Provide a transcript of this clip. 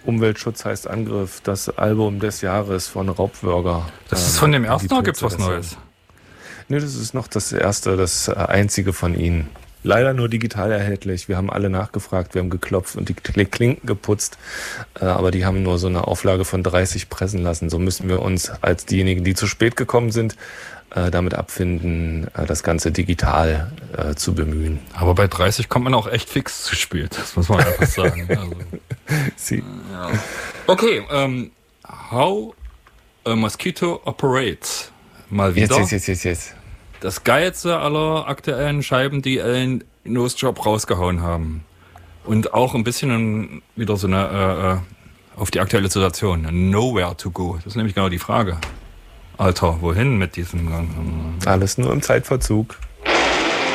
Umweltschutz heißt Angriff, das Album des Jahres von Raubwürger. Das ist von dem ersten oder gibt's was Neues? Nee, das ist noch das erste, das einzige von ihnen. Leider nur digital erhältlich. Wir haben alle nachgefragt, wir haben geklopft und die Klinken geputzt. Aber die haben nur so eine Auflage von 30 pressen lassen. So müssen wir uns als diejenigen, die zu spät gekommen sind, damit abfinden, das Ganze digital zu bemühen. Aber bei 30 kommt man auch echt fix zu spät. Das muss man einfach sagen. Also, ja. Okay, How a Mosquito Operates. Mal wieder. Yes. Das geilste aller aktuellen Scheiben, die Ellen Nosejob rausgehauen haben. Und auch ein bisschen wieder so eine auf die aktuelle Situation. Nowhere to go. Das ist nämlich genau die Frage. Alter, wohin mit diesem? Alles nur im Zeitverzug.